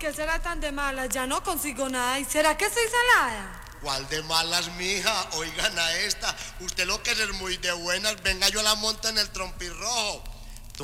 ¿qué será tan de malas? Ya no consigo nada. ¿Y será que soy salada? ¿Cuál de malas, mija? Oigan a esta. Usted lo que es muy de buenas. Venga, yo la monto en el trompirrojo.